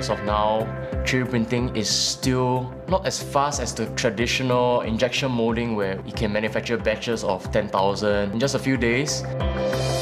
as of now, 3D printing is still not as fast as the traditional injection molding where you can manufacture batches of 10,000 in just a few days.